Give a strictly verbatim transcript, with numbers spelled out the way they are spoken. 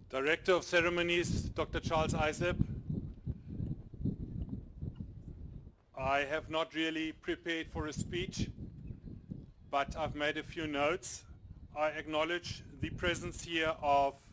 Director of Ceremonies, Doctor Charles Eisep. I have not really prepared for a speech, but I've made a few notes. I acknowledge the presence here of